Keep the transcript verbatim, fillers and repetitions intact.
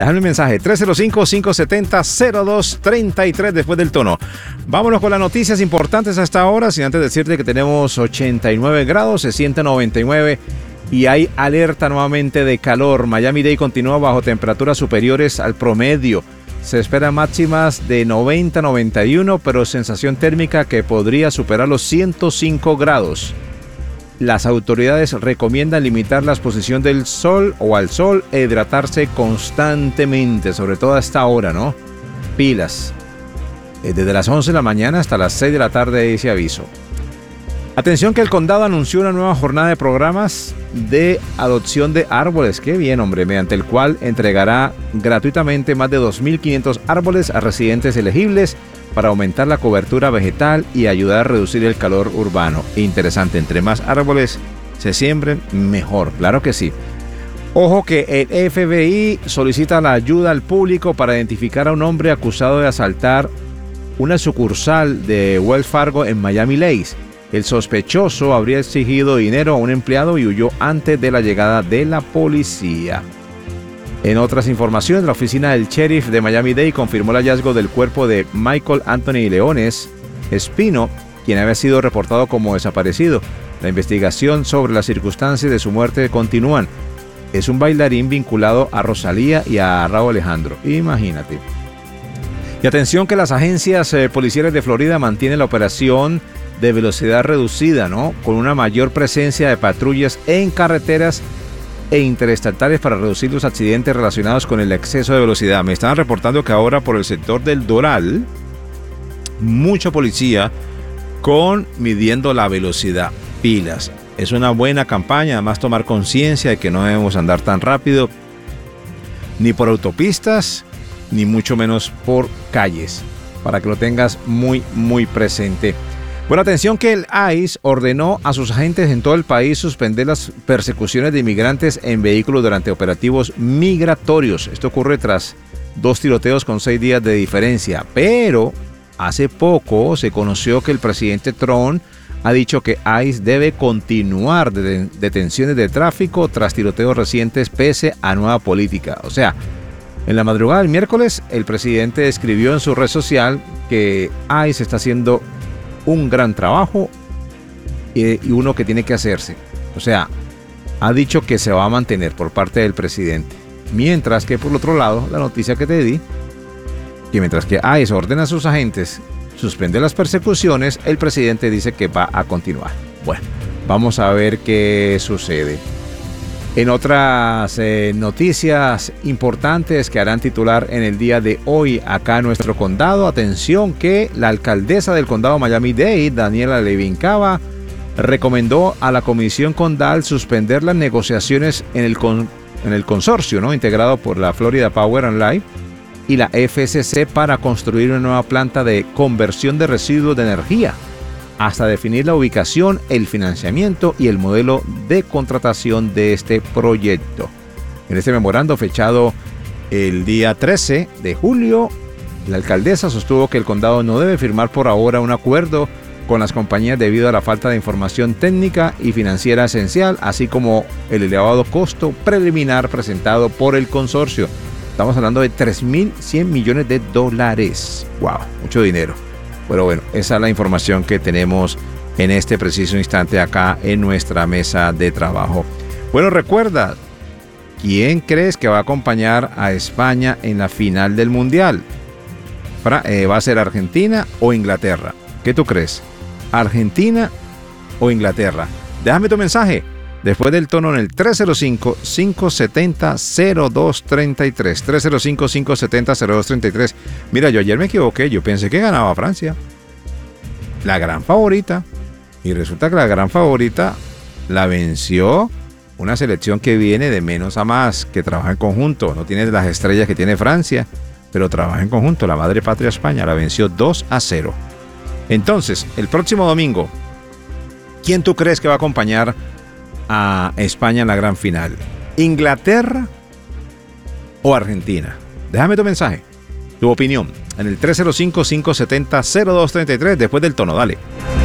Déjame un mensaje, tres cero cinco, cinco siete cero, cero dos tres tres después del tono. Vámonos con las noticias importantes a esta hora, sin antes decirte que tenemos ochenta y nueve grados, se siente noventa y nueve y hay alerta nuevamente de calor. Miami-Dade continúa bajo temperaturas superiores al promedio. Se esperan máximas de noventa, noventa y uno, pero sensación térmica que podría superar los ciento cinco grados. Las autoridades recomiendan limitar la exposición del sol o al sol e hidratarse constantemente, sobre todo a esta hora, ¿no? Pilas. Desde las once de la mañana hasta las seis de la tarde ese aviso. Atención que el condado anunció una nueva jornada de programas de adopción de árboles. Qué bien, hombre, mediante el cual entregará gratuitamente más de dos mil quinientos árboles a residentes elegibles para aumentar la cobertura vegetal y ayudar a reducir el calor urbano. Interesante, entre más árboles se siembren, mejor, claro que sí. Ojo que el F B I solicita la ayuda al público para identificar a un hombre acusado de asaltar una sucursal de Wells Fargo en Miami Lakes. El sospechoso habría exigido dinero a un empleado y huyó antes de la llegada de la policía. En otras informaciones, la oficina del sheriff de Miami-Dade confirmó el hallazgo del cuerpo de Michael Anthony Leones Espino, quien había sido reportado como desaparecido. La investigación sobre las circunstancias de su muerte continúan. Es un bailarín vinculado a Rosalía y a Rauw Alejandro. Imagínate. Y atención que las agencias eh, policiales de Florida mantienen la operación de velocidad reducida, ¿no? Con una mayor presencia de patrullas en carreteras e interestatales para reducir los accidentes relacionados con el exceso de velocidad. Me estaban reportando que ahora por el sector del Doral, mucha policía con midiendo la velocidad. Pilas. Es una buena campaña, además tomar conciencia de que no debemos andar tan rápido, ni por autopistas, ni mucho menos por calles, para que lo tengas muy, muy presente. Bueno, atención que el I C E ordenó a sus agentes en todo el país suspender las persecuciones de inmigrantes en vehículos durante operativos migratorios. Esto ocurre tras dos tiroteos con seis días de diferencia. Pero hace poco se conoció que el presidente Trump ha dicho que I C E debe continuar de detenciones de tráfico tras tiroteos recientes pese a nueva política. O sea, en la madrugada del miércoles, el presidente escribió en su red social que I C E está haciendo un gran trabajo y uno que tiene que hacerse. O sea, ha dicho que se va a mantener por parte del presidente. Mientras que por otro lado, la noticia que te di, que mientras que I C E ordena a sus agentes suspender las persecuciones, el presidente dice que va a continuar. Bueno, vamos a ver qué sucede. En otras eh, noticias importantes que harán titular en el día de hoy acá en nuestro condado, atención que la alcaldesa del condado Miami-Dade, Daniela Levin Cava, recomendó a la comisión condal suspender las negociaciones en el, con, en el consorcio, ¿no?, integrado por la Florida Power and Light y la F C C para construir una nueva planta de conversión de residuos de energía, hasta definir la ubicación, el financiamiento y el modelo de contratación de este proyecto. En este memorando fechado el día trece de julio, la alcaldesa sostuvo que el condado no debe firmar por ahora un acuerdo con las compañías debido a la falta de información técnica y financiera esencial, así como el elevado costo preliminar presentado por el consorcio. Estamos hablando de tres mil cien millones de dólares. ¡Wow! Mucho dinero. Pero bueno, esa es la información que tenemos en este preciso instante acá en nuestra mesa de trabajo. Bueno, recuerda, ¿quién crees que va a acompañar a España en la final del Mundial? Para, eh, ¿Va a ser Argentina o Inglaterra? ¿Qué tú crees? ¿Argentina o Inglaterra? Déjame tu mensaje después del tono en el tres cero cinco, cinco siete cero, cero dos tres tres. tres cero cinco, cinco siete cero, cero dos tres tres. Mira, yo ayer me equivoqué. Yo pensé que ganaba Francia, la gran favorita. Y resulta que la gran favorita la venció una selección que viene de menos a más, que trabaja en conjunto. No tiene las estrellas que tiene Francia, pero trabaja en conjunto. La madre patria España la venció dos a cero. Entonces, el próximo domingo, ¿quién tú crees que va a acompañar a España en la gran final? ¿Inglaterra o Argentina? Déjame tu mensaje, tu opinión, en el tres cero cinco, cinco siete cero, cero dos tres tres después del tono. Dale.